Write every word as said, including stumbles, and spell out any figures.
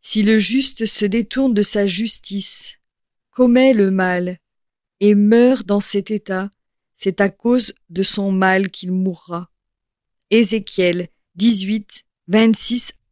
Si le juste se détourne de sa justice, commet le mal, et meurt dans cet état, c'est à cause de son mal qu'il mourra. Ézéchiel dix-huit, vingt-six